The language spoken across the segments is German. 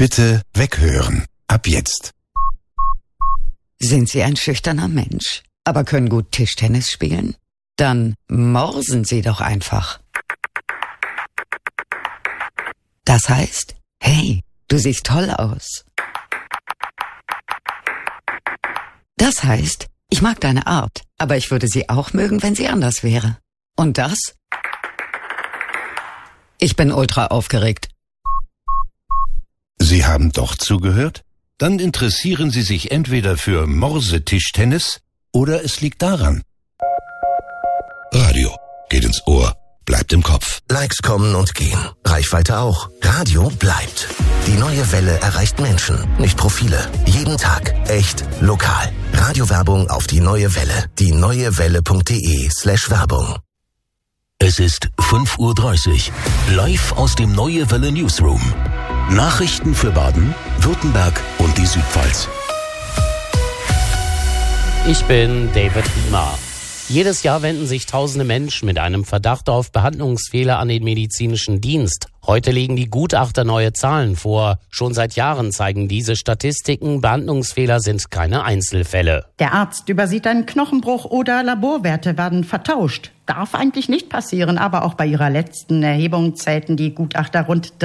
Bitte weghören. Ab jetzt. Sind Sie ein schüchterner Mensch, aber können gut Tischtennis spielen? Dann morsen Sie doch einfach. Das heißt, hey, du siehst toll aus. Das heißt, ich mag deine Art, aber ich würde sie auch mögen, wenn sie anders wäre. Und das? Ich bin ultra aufgeregt. Sie haben doch zugehört? Dann interessieren Sie sich entweder für Morsetischtennis oder es liegt daran. Radio geht ins Ohr, bleibt im Kopf. Likes kommen und gehen, Reichweite auch. Radio bleibt. Die neue Welle erreicht Menschen, nicht Profile. Jeden Tag, echt, lokal. Radiowerbung auf die neue Welle. dieneuewelle.de/Werbung. Es ist 5:30 Uhr, live aus dem Neue Welle Newsroom. Nachrichten für Baden, Württemberg und die Südpfalz. Ich bin David Wiemer. Jedes Jahr wenden sich tausende Menschen mit einem Verdacht auf Behandlungsfehler an den medizinischen Dienst. Heute legen die Gutachter neue Zahlen vor. Schon seit Jahren zeigen diese Statistiken, Behandlungsfehler sind keine Einzelfälle. Der Arzt übersieht einen Knochenbruch oder Laborwerte werden vertauscht. Darf eigentlich nicht passieren, aber auch bei ihrer letzten Erhebung zählten die Gutachter rund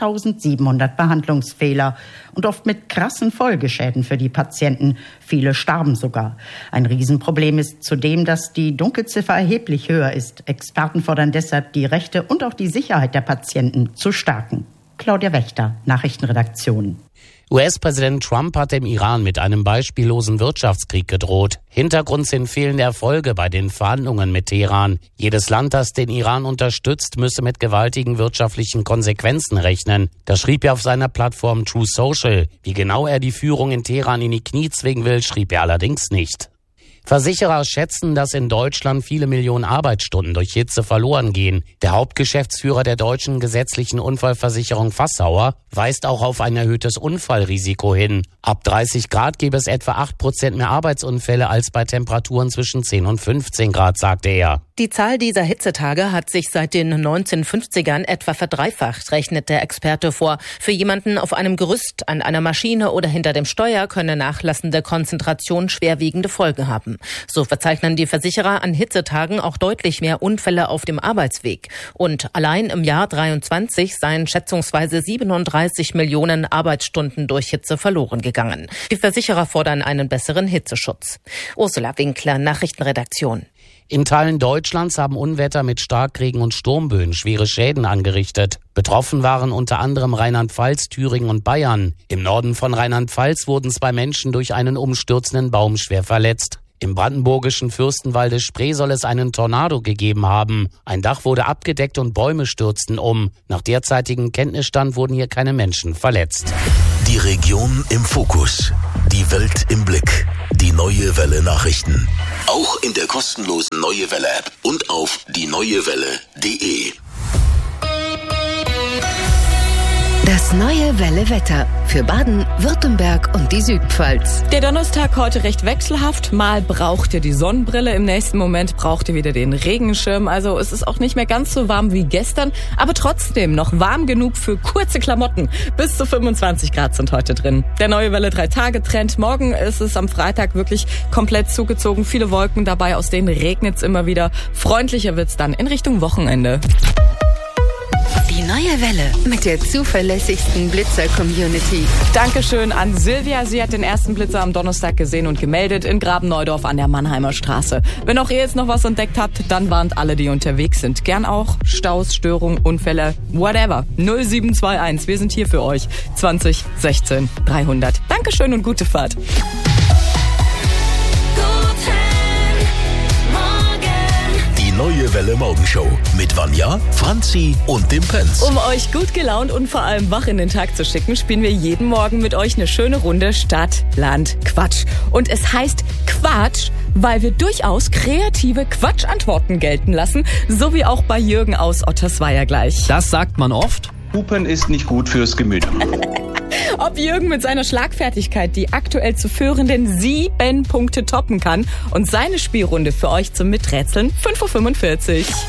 3700 Behandlungsfehler und oft mit krassen Folgeschäden für die Patienten. Viele starben sogar. Ein Riesenproblem ist zudem, dass die Dunkelziffer erheblich höher ist. Experten fordern deshalb, die Rechte und auch die Sicherheit der Patienten zu stärken. Claudia Wächter, Nachrichtenredaktion. US-Präsident Trump hat dem Iran mit einem beispiellosen Wirtschaftskrieg gedroht. Hintergrund sind fehlende Erfolge bei den Verhandlungen mit Teheran. Jedes Land, das den Iran unterstützt, müsse mit gewaltigen wirtschaftlichen Konsequenzen rechnen. Das schrieb er auf seiner Plattform True Social. Wie genau er die Führung in Teheran in die Knie zwingen will, schrieb er allerdings nicht. Versicherer schätzen, dass in Deutschland viele Millionen Arbeitsstunden durch Hitze verloren gehen. Der Hauptgeschäftsführer der deutschen gesetzlichen Unfallversicherung Fassauer weist auch auf ein erhöhtes Unfallrisiko hin. Ab 30 Grad gäbe es etwa 8% mehr Arbeitsunfälle als bei Temperaturen zwischen 10 und 15 Grad, sagte er. Die Zahl dieser Hitzetage hat sich seit den 1950ern etwa verdreifacht, rechnet der Experte vor. Für jemanden auf einem Gerüst, an einer Maschine oder hinter dem Steuer könne nachlassende Konzentration schwerwiegende Folgen haben. So verzeichnen die Versicherer an Hitzetagen auch deutlich mehr Unfälle auf dem Arbeitsweg. Und allein im Jahr 2023 seien schätzungsweise 37 Millionen Arbeitsstunden durch Hitze verloren gegangen. Die Versicherer fordern einen besseren Hitzeschutz. Ursula Winkler, Nachrichtenredaktion. In Teilen Deutschlands haben Unwetter mit Starkregen und Sturmböen schwere Schäden angerichtet. Betroffen waren unter anderem Rheinland-Pfalz, Thüringen und Bayern. Im Norden von Rheinland-Pfalz wurden 2 Menschen durch einen umstürzenden Baum schwer verletzt. Im brandenburgischen Fürstenwalde Spree soll es einen Tornado gegeben haben. Ein Dach wurde abgedeckt und Bäume stürzten um. Nach derzeitigem Kenntnisstand wurden hier keine Menschen verletzt. Die Region im Fokus. Die Welt im Blick. Die Neue Welle Nachrichten. Auch in der kostenlosen Neue Welle App und auf dieneuewelle.de. Das Neue Welle Wetter für Baden, Württemberg und die Südpfalz. Der Donnerstag heute recht wechselhaft. Mal braucht ihr die Sonnenbrille, im nächsten Moment braucht ihr wieder den Regenschirm. Also es ist auch nicht mehr ganz so warm wie gestern, aber trotzdem noch warm genug für kurze Klamotten. Bis zu 25 Grad sind heute drin. Der Neue Welle 3-Tage-Trend. Morgen ist es am Freitag wirklich komplett zugezogen. Viele Wolken dabei, aus denen regnet es immer wieder. Freundlicher wird's dann in Richtung Wochenende. Die Neue Welle mit der zuverlässigsten Blitzer-Community. Dankeschön an Silvia. Sie hat den ersten Blitzer am Donnerstag gesehen und gemeldet in Graben-Neudorf an der Mannheimer Straße. Wenn auch ihr jetzt noch was entdeckt habt, dann warnt alle, die unterwegs sind. Gern auch Staus, Störungen, Unfälle, whatever. 0721. Wir sind hier für euch. 20 16 300. Dankeschön und gute Fahrt. Neue Welle Morgenshow mit Vanja, Franzi und dem Prinz. Um euch gut gelaunt und vor allem wach in den Tag zu schicken, spielen wir jeden Morgen mit euch eine schöne Runde Stadt, Land, Quatsch. Und es heißt Quatsch, weil wir durchaus kreative Quatschantworten gelten lassen, so wie auch bei Jürgen aus Ottersweier gleich. Das sagt man oft. Hupen ist nicht gut fürs Gemüt. Ob Jürgen mit seiner Schlagfertigkeit die aktuell zu führenden 7 Punkte toppen kann und seine Spielrunde für euch zum Miträtseln 5:45 Uhr.